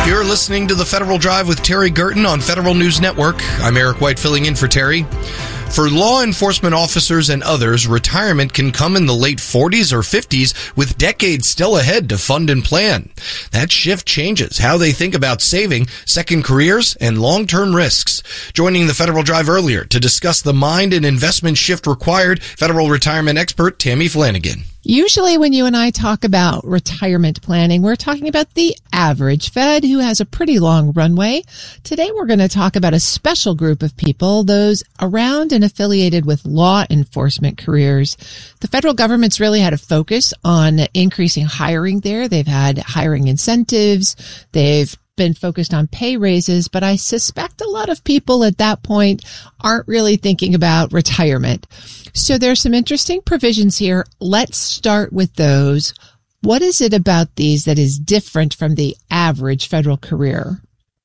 You're listening to The Federal Drive with Terry Gerton on Federal News Network. I'm Eric White filling in for Terry. For law enforcement officers and others, retirement can come in the late 40s or 50s with decades still ahead to fund and plan. That shift changes how they think about saving, second careers, and long-term risks. Joining The Federal Drive earlier to discuss the mind and investment shift required, federal retirement expert Tammy Flanagan. Usually when you and I talk about retirement planning, we're talking about the average Fed who has a pretty long runway. Today we're going to talk about a special group of people, those around and affiliated with law enforcement careers. The federal government's really had a focus on increasing hiring there. They've had hiring incentives. They've been focused on pay raises, but I suspect a lot of people at that point aren't really thinking about retirement. So there's some interesting provisions here. Let's start with those. What is it about these that is different from the average federal career?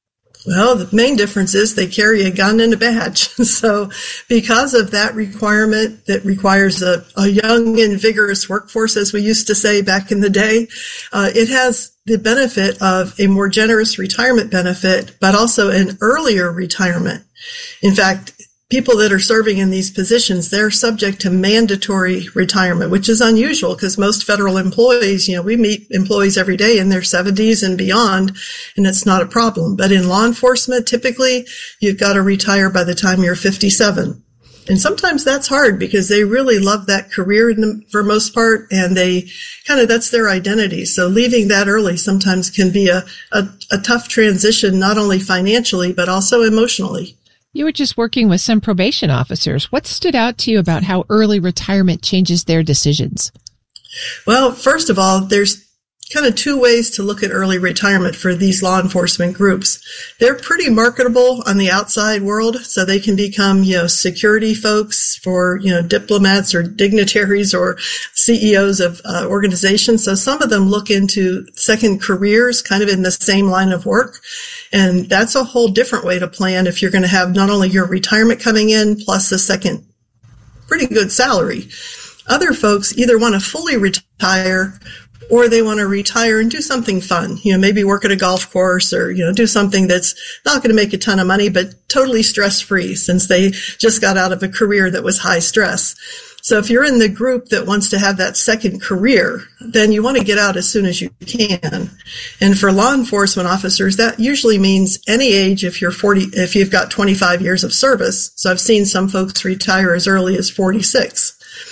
Well, the main difference is they carry a gun and a badge. So because of that requirement that requires a young and vigorous workforce, as we used to say back in the day, it has the benefit of a more generous retirement benefit, but also an earlier retirement. In fact, people that are serving in these positions, they're subject to mandatory retirement, which is unusual because most federal employees, we meet employees every day in their 70s and beyond, and it's not a problem. But in law enforcement, typically, you've got to retire by the time you're 57. And sometimes that's hard because they really love that career for most part, and that's their identity. So leaving that early sometimes can be a tough transition, not only financially, but also emotionally. You were just working with some probation officers. What stood out to you about how early retirement changes their decisions? Well, first of all, there's kind of two ways to look at early retirement for these law enforcement groups. They're pretty marketable on the outside world, so they can become, security folks for, diplomats or dignitaries or CEOs of organizations. So some of them look into second careers kind of in the same line of work. And that's a whole different way to plan if you're going to have not only your retirement coming in plus a second pretty good salary. Other folks either want to fully retire or they want to retire and do something fun, maybe work at a golf course or, do something that's not going to make a ton of money, but totally stress-free since they just got out of a career that was high stress. So if you're in the group that wants to have that second career, then you want to get out as soon as you can. And for law enforcement officers, that usually means any age if you've got 25 years of service. So I've seen some folks retire as early as 46.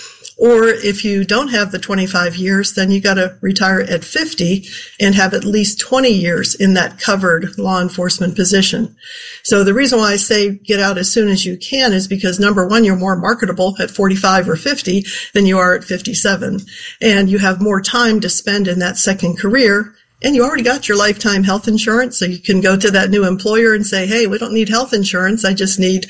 Or if you don't have the 25 years, then you got to retire at 50 and have at least 20 years in that covered law enforcement position. So the reason why I say get out as soon as you can is because, number one, you're more marketable at 45 or 50 than you are at 57. And you have more time to spend in that second career. And you already got your lifetime health insurance, so you can go to that new employer and say, hey, we don't need health insurance. I just need,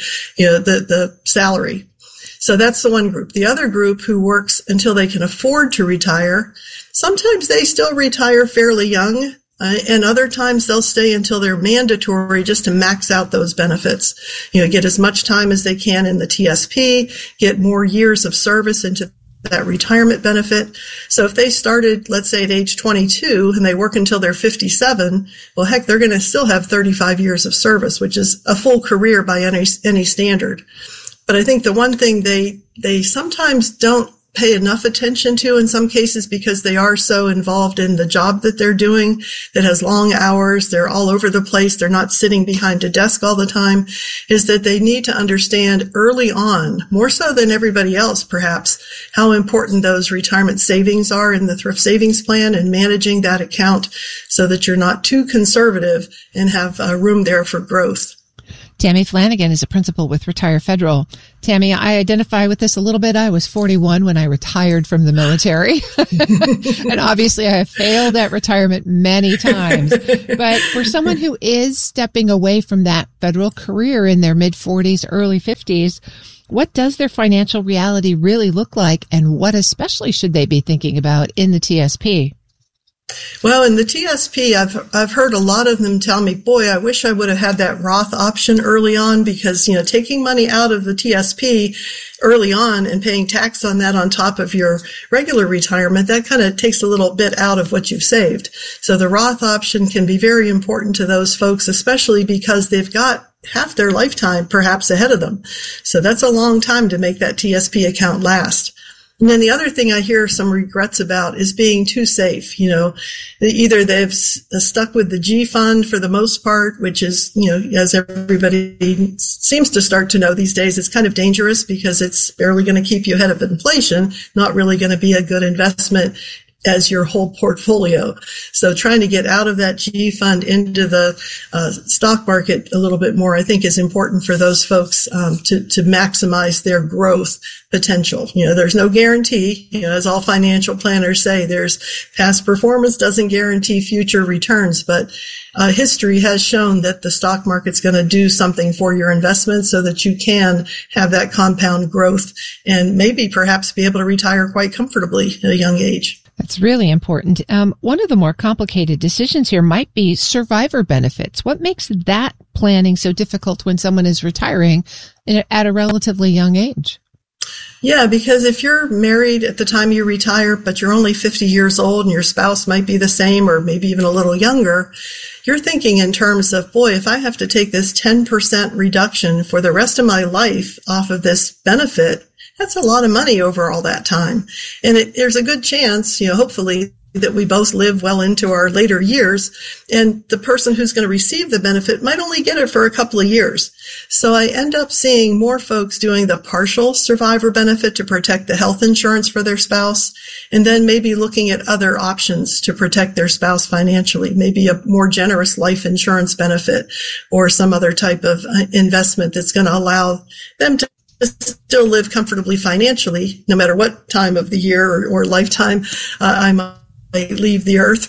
the salary. So that's the one group. The other group who works until they can afford to retire, sometimes they still retire fairly young, and other times they'll stay until they're mandatory just to max out those benefits. Get as much time as they can in the TSP, get more years of service into that retirement benefit. So if they started, let's say at age 22 and they work until they're 57, well, heck, they're going to still have 35 years of service, which is a full career by any standard. But I think the one thing they sometimes don't pay enough attention to in some cases because they are so involved in the job that they're doing that has long hours, they're all over the place, they're not sitting behind a desk all the time, is that they need to understand early on, more so than everybody else perhaps, how important those retirement savings are in the thrift savings plan and managing that account so that you're not too conservative and have room there for growth. Tammy Flanagan is a principal with Retire Federal. Tammy, I identify with this a little bit. I was 41 when I retired from the military. And obviously I have failed at retirement many times. But for someone who is stepping away from that federal career in their mid-40s, early 50s, what does their financial reality really look like? And what especially should they be thinking about in the TSP? Well, in the TSP, I've heard a lot of them tell me, boy, I wish I would have had that Roth option early on because, taking money out of the TSP early on and paying tax on that on top of your regular retirement, that kind of takes a little bit out of what you've saved. So the Roth option can be very important to those folks, especially because they've got half their lifetime perhaps ahead of them. So that's a long time to make that TSP account last. And then the other thing I hear some regrets about is being too safe. Either they've stuck with the G fund for the most part, which is, as everybody seems to start to know these days, it's kind of dangerous because it's barely going to keep you ahead of inflation, not really going to be a good investment as your whole portfolio. So trying to get out of that G fund into the stock market a little bit more, I think, is important for those folks to maximize their growth potential. There's no guarantee, as all financial planners say, there's past performance doesn't guarantee future returns, but history has shown that the stock market's going to do something for your investment so that you can have that compound growth and maybe perhaps be able to retire quite comfortably at a young age. That's really important. One of the more complicated decisions here might be survivor benefits. What makes that planning so difficult when someone is retiring at a relatively young age? Yeah, because if you're married at the time you retire, but you're only 50 years old and your spouse might be the same or maybe even a little younger, you're thinking in terms of, boy, if I have to take this 10% reduction for the rest of my life off of this benefit, that's a lot of money over all that time. And there's a good chance, hopefully, that we both live well into our later years, and the person who's going to receive the benefit might only get it for a couple of years. So I end up seeing more folks doing the partial survivor benefit to protect the health insurance for their spouse, and then maybe looking at other options to protect their spouse financially, maybe a more generous life insurance benefit or some other type of investment that's going to allow them to still live comfortably financially, no matter what time of the year or lifetime I might leave the earth,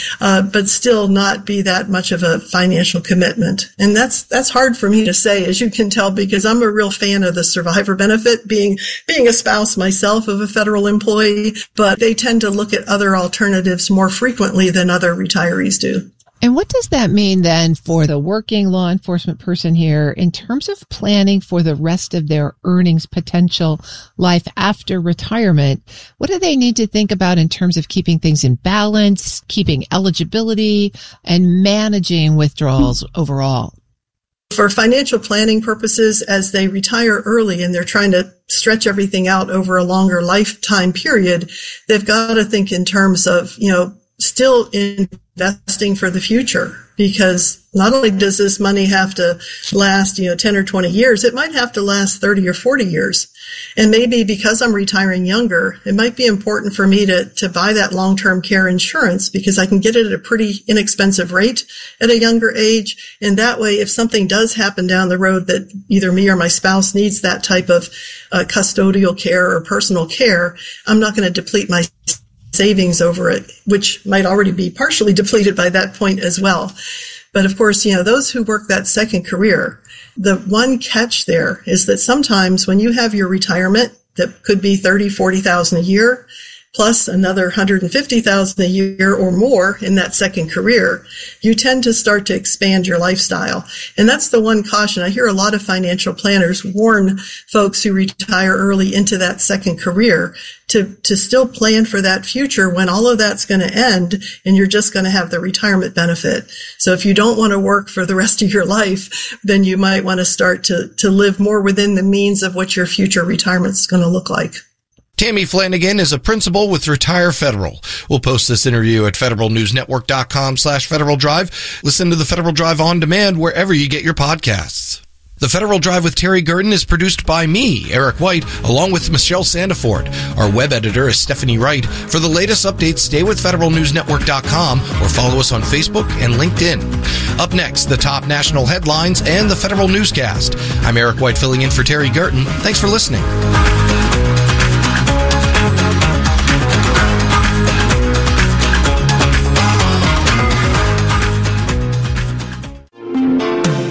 but still not be that much of a financial commitment. And that's hard for me to say, as you can tell, because I'm a real fan of the survivor benefit, being a spouse myself of a federal employee, but they tend to look at other alternatives more frequently than other retirees do. And what does that mean then for the working law enforcement person here in terms of planning for the rest of their earnings potential life after retirement? What do they need to think about in terms of keeping things in balance, keeping eligibility, and managing withdrawals overall? For financial planning purposes, as they retire early and they're trying to stretch everything out over a longer lifetime period, they've got to think in terms of, still investing for the future, because not only does this money have to last, 10 or 20 years, it might have to last 30 or 40 years. And maybe because I'm retiring younger, it might be important for me to buy that long-term care insurance because I can get it at a pretty inexpensive rate at a younger age. And that way, if something does happen down the road that either me or my spouse needs that type of custodial care or personal care, I'm not going to deplete my savings over it, which might already be partially depleted by that point as well. But of course, those who work that second career, the one catch there is that sometimes when you have your retirement that could be $30,000, $40,000 a year, plus another $150,000 a year or more in that second career, you tend to start to expand your lifestyle. And that's the one caution. I hear a lot of financial planners warn folks who retire early into that second career to still plan for that future when all of that's going to end and you're just going to have the retirement benefit. So if you don't want to work for the rest of your life, then you might want to start to live more within the means of what your future retirement is going to look like. Tammy Flanagan is a principal with Retire Federal. We'll post this interview at federalnewsnetwork.com/Federal Drive. Listen to the Federal Drive on demand wherever you get your podcasts. The Federal Drive with Terry Gurton is produced by me, Eric White, along with Michelle Sandiford. Our web editor is Stephanie Wright. For the latest updates, stay with federalnewsnetwork.com or follow us on Facebook and LinkedIn. Up next, the top national headlines and the Federal Newscast. I'm Eric White filling in for Terry Gurton. Thanks for listening.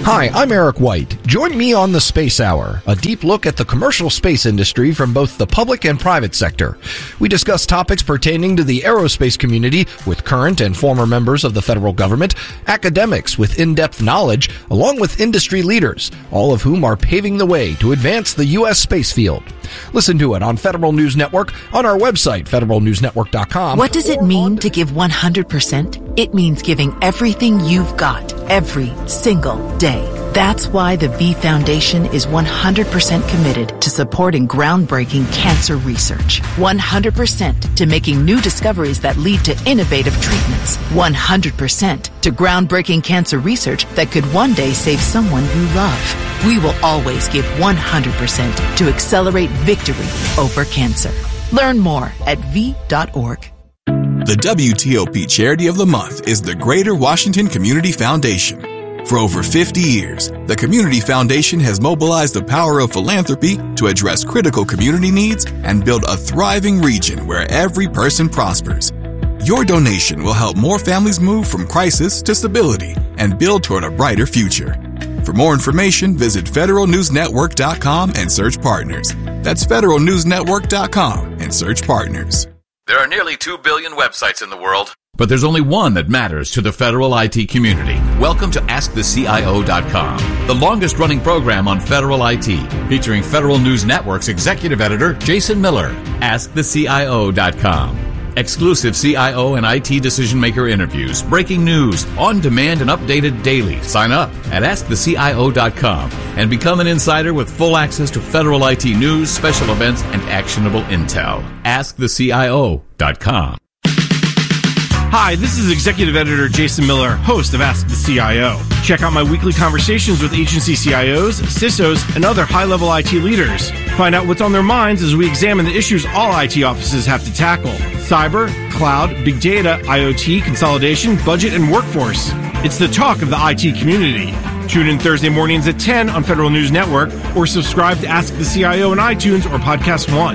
Hi, I'm Eric White. Join me on the Space Hour, a deep look at the commercial space industry from both the public and private sector. We discuss topics pertaining to the aerospace community with current and former members of the federal government, academics with in-depth knowledge, along with industry leaders, all of whom are paving the way to advance the U.S. space field. Listen to it on Federal News Network, on our website, federalnewsnetwork.com. What does it mean to give 100%? It means giving everything you've got, every single day. That's why the V Foundation is 100% committed to supporting groundbreaking cancer research. 100% to making new discoveries that lead to innovative treatments. 100% to groundbreaking cancer research that could one day save someone you love. We will always give 100% to accelerate victory over cancer. Learn more at V.org. The WTOP Charity of the Month is the Greater Washington Community Foundation. For over 50 years, the Community Foundation has mobilized the power of philanthropy to address critical community needs and build a thriving region where every person prospers. Your donation will help more families move from crisis to stability and build toward a brighter future. For more information, visit federalnewsnetwork.com and search partners. That's federalnewsnetwork.com and search partners. There are nearly 2 billion websites in the world, but there's only one that matters to the federal IT community. Welcome to AskTheCIO.com, the longest-running program on federal IT, featuring Federal News Network's executive editor, Jason Miller. AskTheCIO.com. Exclusive CIO and IT decision-maker interviews, breaking news, on-demand and updated daily. Sign up at AskTheCIO.com and become an insider with full access to federal IT news, special events, and actionable intel. AskTheCIO.com. Hi, this is Executive Editor Jason Miller, host of Ask the CIO. Check out my weekly conversations with agency CIOs, CISOs, and other high-level IT leaders. Find out what's on their minds as we examine the issues all IT offices have to tackle. Cyber, cloud, big data, IoT, consolidation, budget, and workforce. It's the talk of the IT community. Tune in Thursday mornings at 10 on Federal News Network or subscribe to Ask the CIO on iTunes or Podcast One.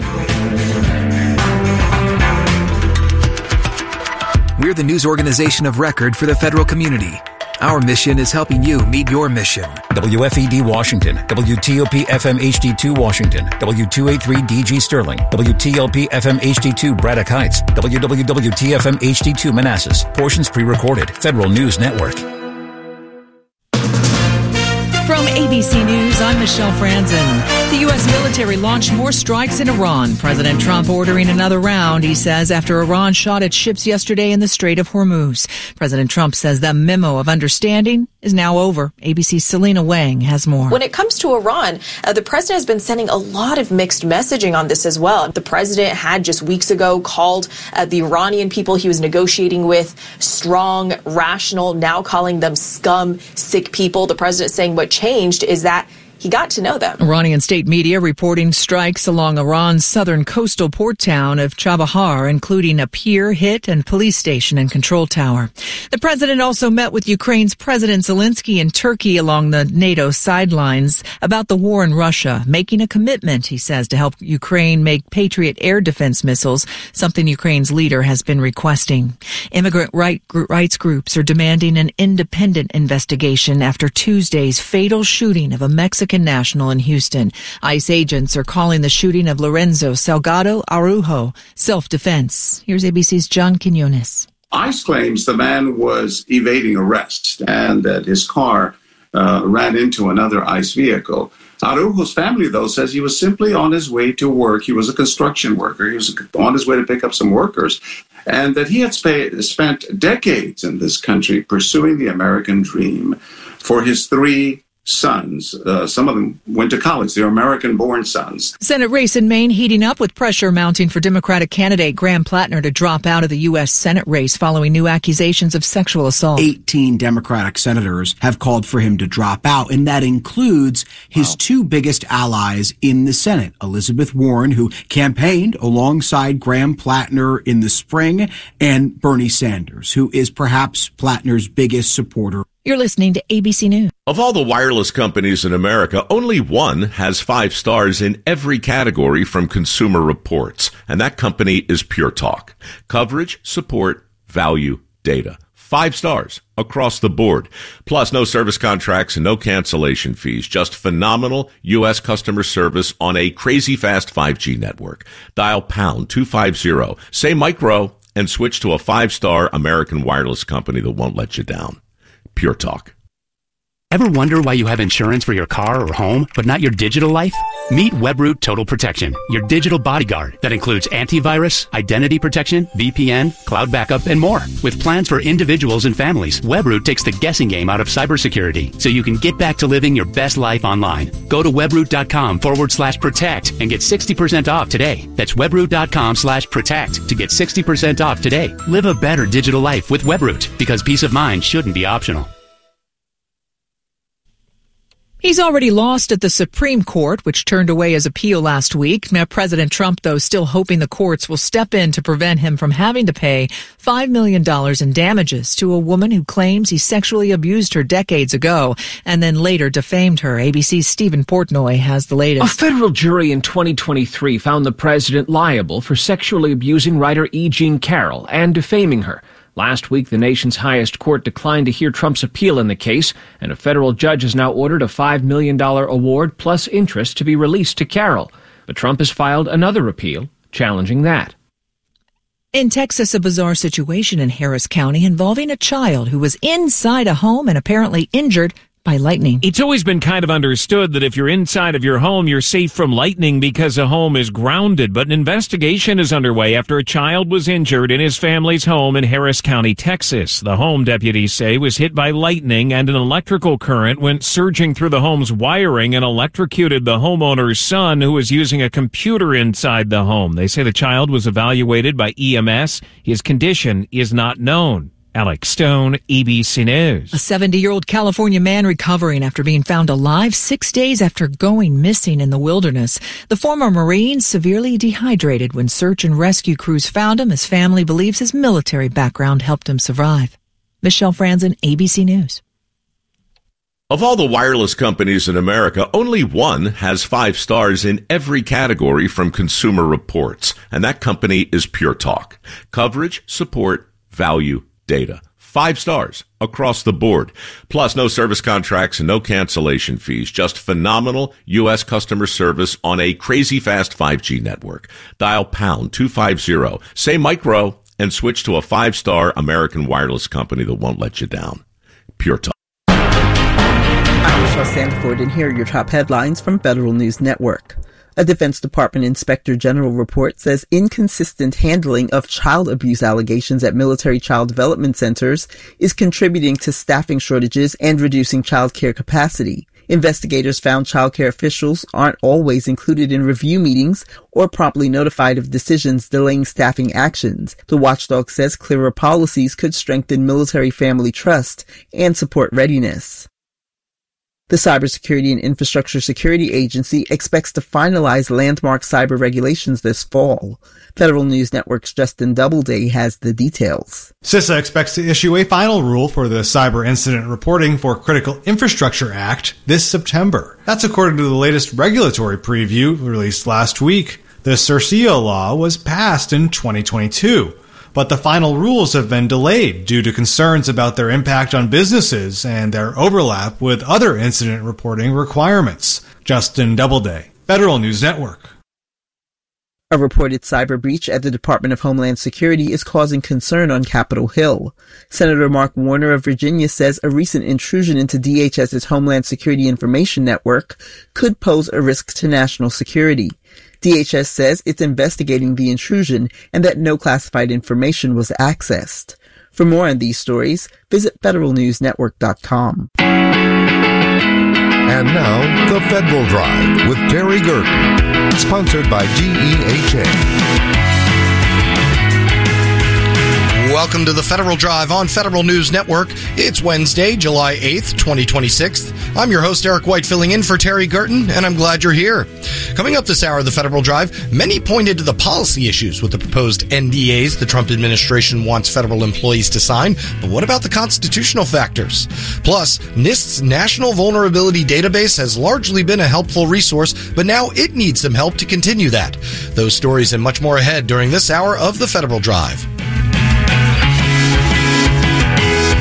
We're the news organization of record for the federal community. Our mission is helping you meet your mission. WFED Washington, WTOP FM HD2 Washington, W283 DG Sterling, WTLP FM HD2 Braddock Heights, WWWT FM HD2 Manassas. Portions pre-recorded. Federal News Network. From ABC News, I'm Michelle Franzen. The U.S. military launched more strikes in Iran. President Trump ordering another round, he says, after Iran shot at ships yesterday in the Strait of Hormuz. President Trump says the memo of understanding is now over. ABC's Selena Wang has more. When it comes to Iran, the president has been sending a lot of mixed messaging on this as well. The president had just weeks ago called the Iranian people he was negotiating with strong, rational, now calling them scum, sick people. The president saying what changed is that he got to know them. Iranian state media reporting strikes along Iran's southern coastal port town of Chabahar, including a pier hit and police station and control tower. The president also met with Ukraine's President Zelensky in Turkey along the NATO sidelines about the war in Russia, making a commitment, he says, to help Ukraine make Patriot air defense missiles, something Ukraine's leader has been requesting. Immigrant rights groups are demanding an independent investigation after Tuesday's fatal shooting of a Mexican national in Houston. ICE agents are calling the shooting of Lorenzo Salgado Araujo self-defense. Here's ABC's John Quinones. ICE claims the man was evading arrest and that his car ran into another ICE vehicle. Araujo's family, though, says he was simply on his way to work. He was a construction worker. He was on his way to pick up some workers, and that he had spent decades in this country pursuing the American dream for his three sons. Some of them went to college. They're American-born sons. Senate race in Maine heating up with pressure mounting for Democratic candidate Graham Plattner to drop out of the U.S. Senate race following new accusations of sexual assault. 18 Democratic senators have called for him to drop out, and that includes his two biggest allies in the Senate, Elizabeth Warren, who campaigned alongside Graham Plattner in the spring, and Bernie Sanders, who is perhaps Plattner's biggest supporter. You're listening to ABC News. Of all the wireless companies in America, only one has 5 stars in every category from Consumer Reports, and that company is Pure Talk. Coverage, support, value, data. 5 stars across the board. Plus, no service contracts and no cancellation fees. Just phenomenal U.S. customer service on a crazy fast 5G network. Dial pound 250, say micro, and switch to a 5-star American wireless company that won't let you down. Pure Talk. Ever wonder why you have insurance for your car or home, but not your digital life? Meet Webroot Total Protection, your digital bodyguard that includes antivirus, identity protection, VPN, cloud backup, and more. With plans for individuals and families, Webroot takes the guessing game out of cybersecurity, so you can get back to living your best life online. Go to webroot.com/protect and get 60% off today. That's webroot.com/protect to get 60% off today. Live a better digital life with Webroot, because peace of mind shouldn't be optional. He's already lost at the Supreme Court, which turned away his appeal last week. Now, President Trump, though, still hoping the courts will step in to prevent him from having to pay $5 million in damages to a woman who claims he sexually abused her decades ago and then later defamed her. ABC's Stephen Portnoy has the latest. A federal jury in 2023 found the president liable for sexually abusing writer E. Jean Carroll and defaming her. Last week, the nation's highest court declined to hear Trump's appeal in the case, and a federal judge has now ordered a $5 million award plus interest to be released to Carroll. But Trump has filed another appeal challenging that. In Texas, a bizarre situation in Harris County involving a child who was inside a home and apparently injured by lightning. It's always been kind of understood that if you're inside of your home, you're safe from lightning because the home is grounded. But an investigation is underway after a child was injured in his family's home in Harris County, Texas. The home, deputies say, was hit by lightning and an electrical current went surging through the home's wiring and electrocuted the homeowner's son, who was using a computer inside the home. They say the child was evaluated by EMS. His condition is not known. Alex Stone, ABC News. A 70-year-old California man recovering after being found alive 6 days after going missing in the wilderness. The former Marine severely dehydrated when search and rescue crews found him. His family believes his military background helped him survive. Michelle Franzen, ABC News. Of all the wireless companies in America, only one has 5 stars in every category from Consumer Reports, and that company is Pure Talk. Coverage, support, value, data. 5 stars across the board. Plus, no service contracts and no cancellation fees. Just phenomenal U.S. customer service on a crazy fast 5G network. Dial pound 250, say micro, and switch to a 5-star American wireless company that won't let you down. Pure Talk. I'm Michelle Sandford, and here are your top headlines from Federal News Network. A Defense Department Inspector General report says inconsistent handling of child abuse allegations at military child development centers is contributing to staffing shortages and reducing child care capacity. Investigators found child care officials aren't always included in review meetings or promptly notified of decisions delaying staffing actions. The watchdog says clearer policies could strengthen military family trust and support readiness. The Cybersecurity and Infrastructure Security Agency expects to finalize landmark cyber regulations this fall. Federal News Network's Justin Doubleday has the details. CISA expects to issue a final rule for the Cyber Incident Reporting for Critical Infrastructure Act this September. That's according to the latest regulatory preview released last week. The CIRCIA law was passed in 2022. But the final rules have been delayed due to concerns about their impact on businesses and their overlap with other incident reporting requirements. Justin Doubleday, Federal News Network. A reported cyber breach at the Department of Homeland Security is causing concern on Capitol Hill. Senator Mark Warner of Virginia says a recent intrusion into DHS's Homeland Security Information Network could pose a risk to national security. DHS says it's investigating the intrusion and that no classified information was accessed. For more on these stories, visit federalnewsnetwork.com. And now, The Federal Drive with Terry Gerton, sponsored by GEHA. Welcome to the Federal Drive on Federal News Network. It's Wednesday, July 8th, 2026. I'm your host, Eric White, filling in for Terry Gerton, and I'm glad you're here. Coming up this hour of the Federal Drive, many pointed to the policy issues with the proposed NDAs the Trump administration wants federal employees to sign, but what about the constitutional factors? Plus, NIST's National Vulnerability Database has largely been a helpful resource, but now it needs some help to continue that. Those stories and much more ahead during this hour of the Federal Drive.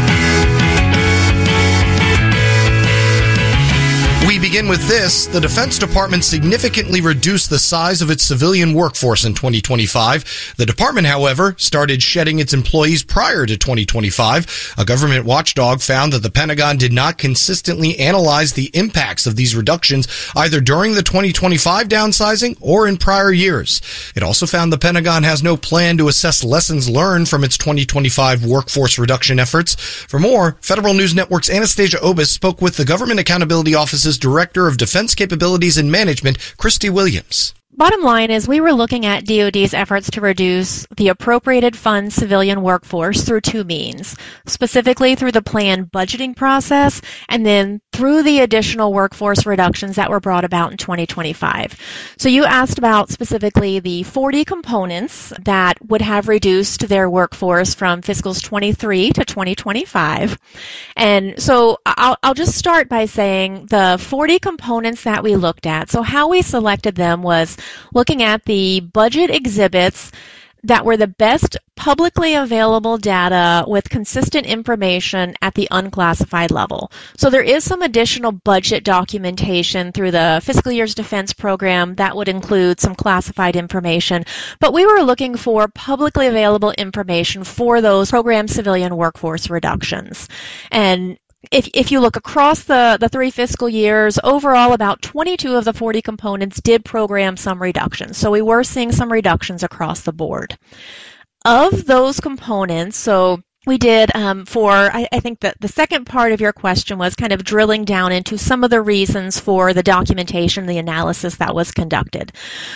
begin with this. The Defense Department significantly reduced the size of its civilian workforce in 2025. The department, however, started shedding its employees prior to 2025. A government watchdog found that the Pentagon did not consistently analyze the impacts of these reductions either during the 2025 downsizing or in prior years. It also found the Pentagon has no plan to assess lessons learned from its 2025 workforce reduction efforts. For more, Federal News Network's Anastasia Obis spoke with the Government Accountability Office's Director of Defense Capabilities and Management, Christy Williams. Bottom line is we were looking at DoD's efforts to reduce the appropriated fund civilian workforce through two means, specifically through the planned budgeting process and then through the additional workforce reductions that were brought about in 2025. So you asked about specifically the 40 components that would have reduced their workforce from fiscals 23 to 2025. And so I'll just start by saying the 40 components that we looked at. So how we selected them was looking at the budget exhibits that were the best publicly available data with consistent information at the unclassified level. So there is some additional budget documentation through the Fiscal Year's Defense Program that would include some classified information, but we were looking for publicly available information for those program civilian workforce reductions. And if you look across the 3 fiscal years, overall about 22 of the 40 components did program some reductions. So we were seeing some reductions across the board. Of those components, so we did I think that the second part of your question was kind of drilling down into some of the reasons for the documentation, the analysis that was conducted.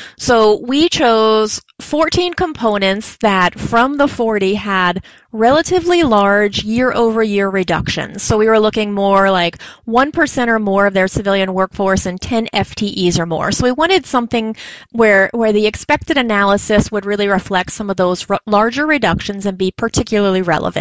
So we chose 14 components that from the 40 had relatively large year-over-year reductions. So we were looking more like 1% or more of their civilian workforce and 10 FTEs or more. So we wanted something where the expected analysis would really reflect some of those larger reductions and be particularly relevant.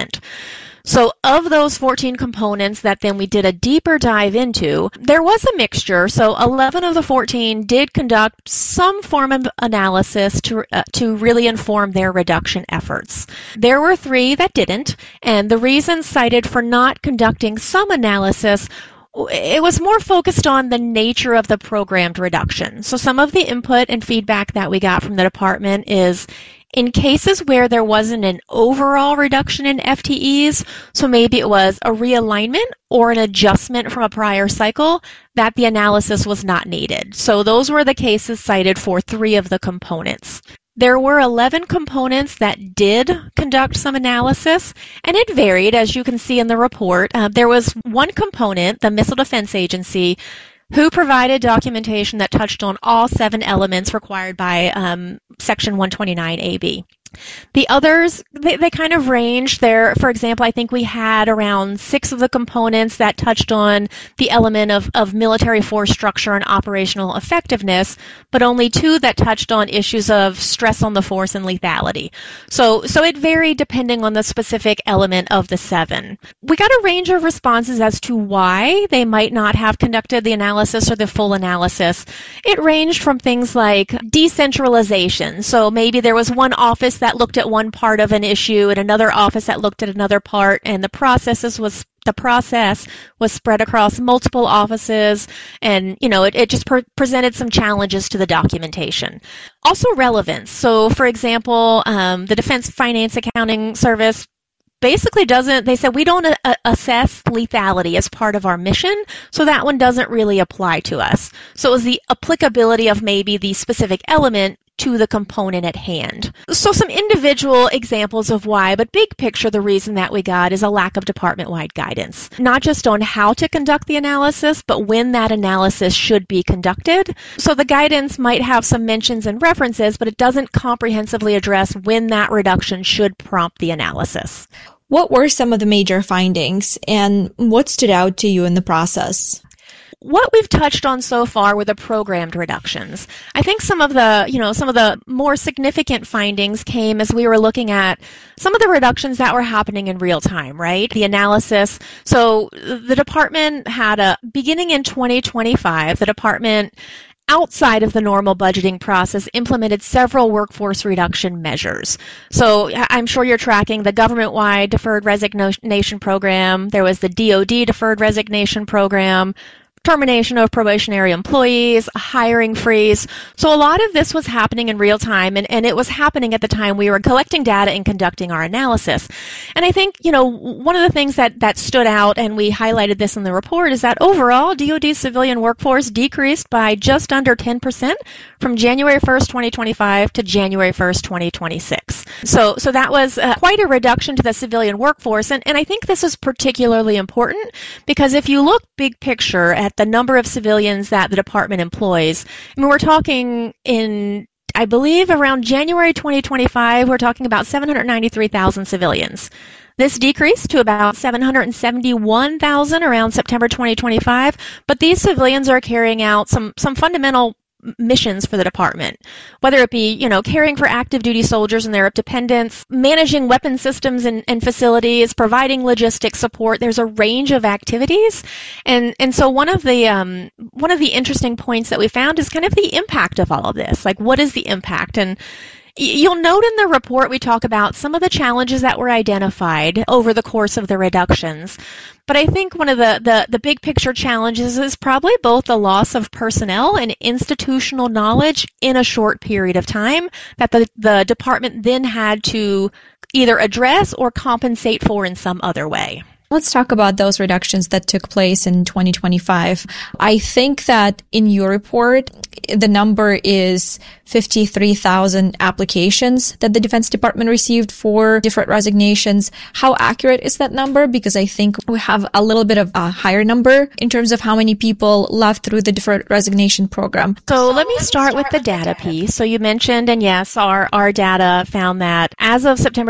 So of those 14 components that then we did a deeper dive into, there was a mixture. So 11 of the 14 did conduct some form of analysis to really inform their reduction efforts. There were 3 that didn't, and the reasons cited for not conducting some analysis, it was more focused on the nature of the programmed reduction. So some of the input and feedback that we got from the department is in cases where there wasn't an overall reduction in FTEs, so maybe it was a realignment or an adjustment from a prior cycle, that the analysis was not needed. So those were the cases cited for 3 of the components. There were 11 components that did conduct some analysis, and it varied, as you can see in the report. There was one component, the Missile Defense Agency, who provided documentation that touched on all 7 elements required by Section 129 AB. The others, they kind of ranged there. For example, I think we had around 6 of the components that touched on the element of military force structure and operational effectiveness, but only 2 that touched on issues of stress on the force and lethality. So it varied depending on the specific element of the 7. We got a range of responses as to why they might not have conducted the analysis or the full analysis. It ranged from things like decentralization. So maybe there was one office that looked at one part of an issue and another office that looked at another part, and the process was spread across multiple offices, and it just presented some challenges to the documentation. Also relevance. So for example, the Defense Finance Accounting Service basically they said we don't assess lethality as part of our mission, so that one doesn't really apply to us. So it was the applicability of maybe the specific element to the component at hand. So some individual examples of why, but big picture, the reason that we got is a lack of department-wide guidance, not just on how to conduct the analysis, but when that analysis should be conducted. So the guidance might have some mentions and references, but it doesn't comprehensively address when that reduction should prompt the analysis. What were some of the major findings, and what stood out to you in the process? What we've touched on so far were the programmed reductions. I think some of the more significant findings came as we were looking at some of the reductions that were happening in real time, right? The analysis. So the department had beginning in 2025, the department, outside of the normal budgeting process, implemented several workforce reduction measures. So I'm sure you're tracking the government-wide deferred resignation program. There was the DoD deferred resignation program, termination of probationary employees, a hiring freeze. So a lot of this was happening in real time, and it was happening at the time we were collecting data and conducting our analysis. And I think, one of the things that stood out, and we highlighted this in the report, is that overall, DoD's civilian workforce decreased by just under 10% from January 1st, 2025 to January 1st, 2026. So that was quite a reduction to the civilian workforce, and I think this is particularly important because if you look big picture at the number of civilians that the department employs, we're talking in, I believe, around January 2025, we're talking about 793,000 civilians. This decreased to about 771,000 around September 2025, but these civilians are carrying out some fundamental missions for the department, whether it be, caring for active duty soldiers and their dependents, managing weapon systems and facilities, providing logistic support. There's a range of activities. And so one of the interesting points that we found is kind of the impact of all of this. Like, what is the impact? And you'll note in the report we talk about some of the challenges that were identified over the course of the reductions. But I think one of the big picture challenges is probably both the loss of personnel and institutional knowledge in a short period of time that the department then had to either address or compensate for in some other way. Let's talk about those reductions that took place in 2025. I think that in your report, the number is 53,000 applications that the Defense Department received for different resignations. How accurate is that number? Because I think we have a little bit of a higher number in terms of how many people left through the deferred resignation program. So let me start with the data piece. So you mentioned, and yes, our data found that as of September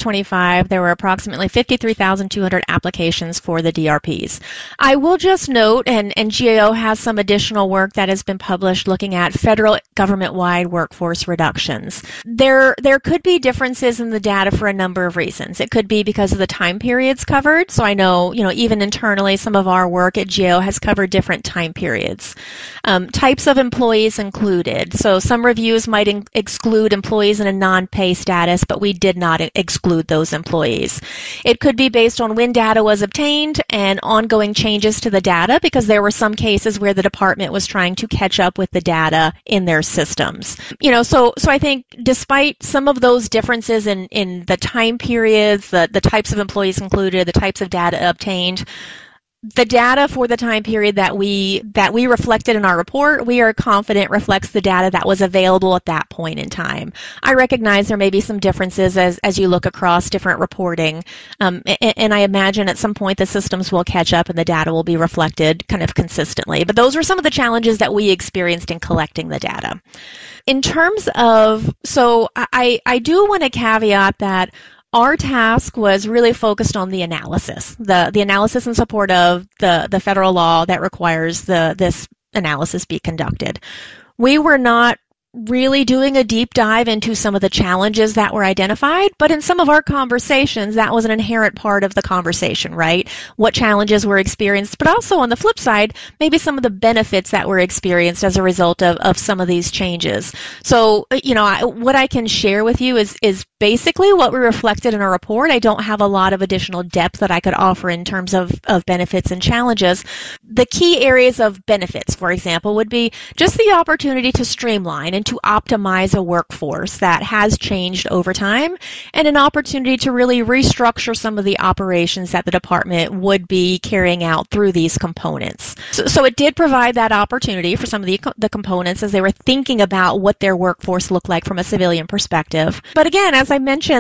2025, there were approximately 53,200 applications for the DRPs. I will just note, and GAO has some additional work that has been published looking at federal government-wide workforce reductions. There could be differences in the data for a number of reasons. It could be because of the time periods covered. So I know, even internally, some of our work at GAO has covered different time periods. Types of employees included. So some reviews might exclude employees in a non-pay status, but we did not exclude those employees. It could be based on when data was obtained and ongoing changes to the data, because there were some cases where the department was trying to catch up with the data in their systems. So I think despite some of those differences in the time periods, the types of employees included, the types of data obtained, the data for the time period that we reflected in our report, we are confident reflects the data that was available at that point in time. I recognize there may be some differences as you look across different reporting, and I imagine at some point the systems will catch up and the data will be reflected kind of consistently. But those were some of the challenges that we experienced in collecting the data. In terms of, so I do want to caveat that our task was really focused on the analysis, the analysis in support of the federal law that requires this analysis be conducted. We were not really doing a deep dive into some of the challenges that were identified, but in some of our conversations, that was an inherent part of the conversation, right? What challenges were experienced, but also on the flip side, maybe some of the benefits that were experienced as a result of some of these changes. So, what I can share with you is basically what we reflected in our report. I don't have a lot of additional depth that I could offer in terms of benefits and challenges. The key areas of benefits, for example, would be just the opportunity to streamline and to optimize a workforce that has changed over time, and an opportunity to really restructure some of the operations that the department would be carrying out through these components. So it did provide that opportunity for some of the components as they were thinking about what their workforce looked like from a civilian perspective. But again, as I mentioned,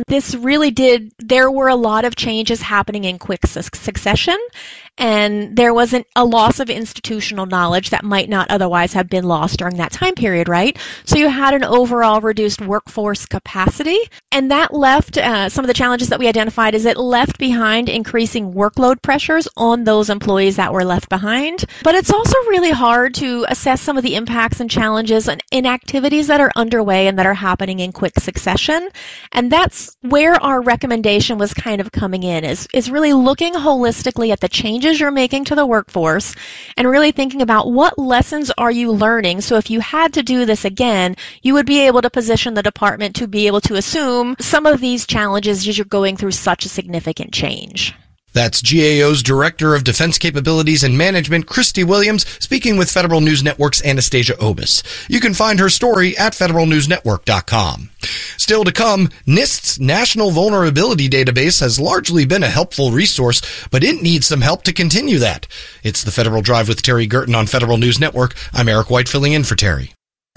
there were a lot of changes happening in quick succession, and there wasn't a loss of institutional knowledge that might not otherwise have been lost during that time period, right? So you had an overall reduced workforce capacity, and that left some of the challenges that we identified is it left behind increasing workload pressures on those employees that were left behind. But it's also really hard to assess some of the impacts and challenges in activities that are underway and that are happening in quick succession. And that's where our recommendation was kind of coming in, is really looking holistically at the changes you're making to the workforce and really thinking about what lessons are you learning. So if you had to do this again, you would be able to position the department to be able to assume some of these challenges as you're going through such a significant change. That's GAO's Director of Defense Capabilities and Management, Christy Williams, speaking with Federal News Network's Anastasia Obis. You can find her story at federalnewsnetwork.com. Still to come, NIST's National Vulnerability Database has largely been a helpful resource, but it needs some help to continue that. It's the Federal Drive with Terry Gerton on Federal News Network. I'm Eric White filling in for Terry.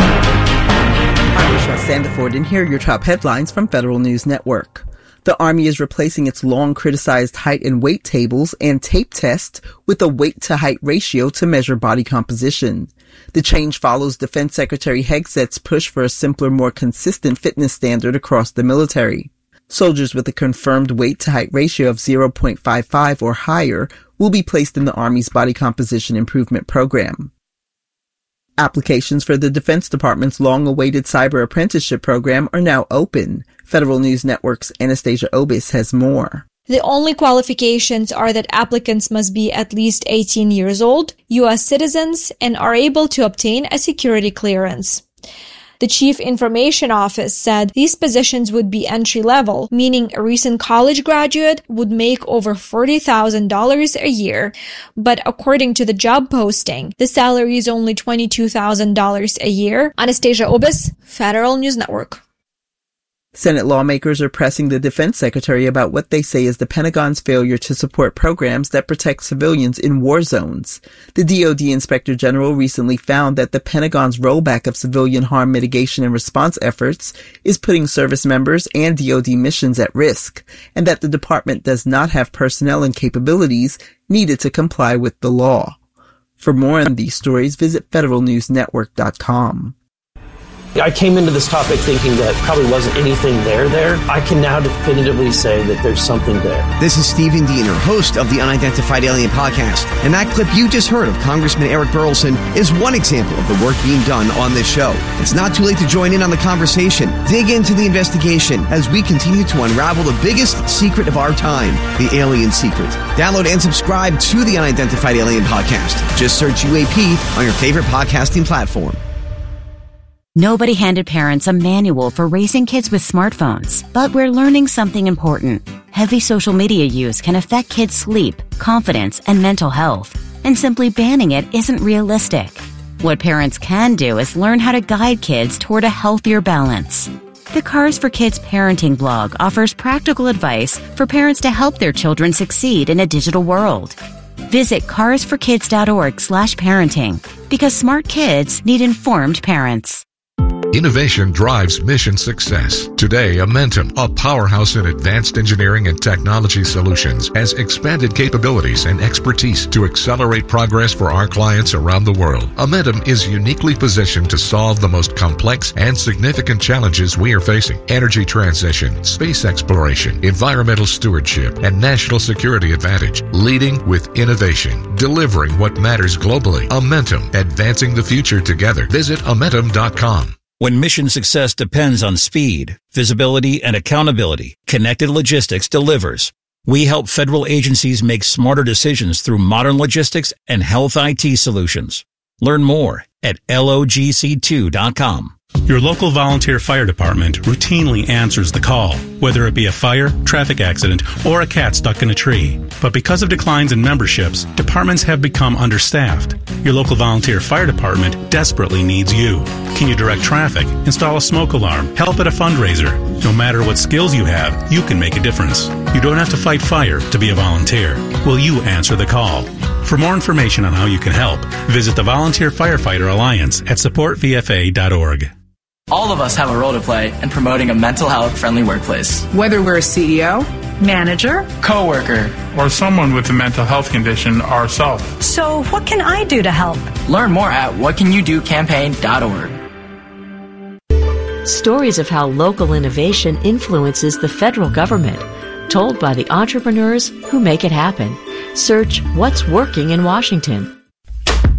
I'm Michelle Sandiford, and here are your top headlines from Federal News Network. The Army is replacing its long-criticized height and weight tables and tape test with a weight-to-height ratio to measure body composition. The change follows Defense Secretary Hegset's push for a simpler, more consistent fitness standard across the military. Soldiers with a confirmed weight-to-height ratio of 0.55 or higher will be placed in the Army's Body Composition Improvement Program. Applications for the Defense Department's long-awaited cyber apprenticeship program are now open. Federal News Network's Anastasia Obis has more. The only qualifications are that applicants must be at least 18 years old, U.S. citizens, and are able to obtain a security clearance. The Chief Information Office said these positions would be entry-level, meaning a recent college graduate would make over $40,000 a year. But according to the job posting, the salary is only $22,000 a year. Anastasia Obis, Federal News Network. Senate lawmakers are pressing the Defense Secretary about what they say is the Pentagon's failure to support programs that protect civilians in war zones. The DoD Inspector General recently found that the Pentagon's rollback of civilian harm mitigation and response efforts is putting service members and DoD missions at risk, and that the department does not have personnel and capabilities needed to comply with the law. For more on these stories, visit federalnewsnetwork.com. I came into this topic thinking that probably wasn't anything there. I can now definitively say that there's something there. This is Stephen Diener, host of the Unidentified Alien Podcast. And that clip you just heard of Congressman Eric Burleson is one example of the work being done on this show. It's not too late to join in on the conversation. Dig into the investigation as we continue to unravel the biggest secret of our time, the alien secret. Download and subscribe to the Unidentified Alien Podcast. Just search UAP on your favorite podcasting platform. Nobody handed parents a manual for raising kids with smartphones, but we're learning something important. Heavy social media use can affect kids' sleep, confidence, and mental health, and simply banning it isn't realistic. What parents can do is learn how to guide kids toward a healthier balance. The Cars for Kids parenting blog offers practical advice for parents to help their children succeed in a digital world. Visit carsforkids.org/parenting, because smart kids need informed parents. Innovation drives mission success. Today, Amentum, a powerhouse in advanced engineering and technology solutions, has expanded capabilities and expertise to accelerate progress for our clients around the world. Amentum is uniquely positioned to solve the most complex and significant challenges we are facing: energy transition, space exploration, environmental stewardship, and national security advantage. Leading with innovation, delivering what matters globally. Amentum, advancing the future together. Visit Amentum.com. When mission success depends on speed, visibility, and accountability, Connected Logistics delivers. We help federal agencies make smarter decisions through modern logistics and health IT solutions. Learn more at logc2.com. Your local volunteer fire department routinely answers the call, whether it be a fire, traffic accident, or a cat stuck in a tree. But because of declines in memberships, departments have become understaffed. Your local volunteer fire department desperately needs you. Can you direct traffic, install a smoke alarm, help at a fundraiser? No matter what skills you have, you can make a difference. You don't have to fight fire to be a volunteer. Will you answer the call? For more information on how you can help, visit the Volunteer Firefighter Alliance at supportvfa.org. All of us have a role to play in promoting a mental health friendly workplace. Whether we're a CEO, manager, coworker, or someone with a mental health condition ourselves. So what can I do to help? Learn more at whatcanyoudocampaign.org. Stories of how local innovation influences the federal government, told by the entrepreneurs who make it happen. Search What's Working in Washington.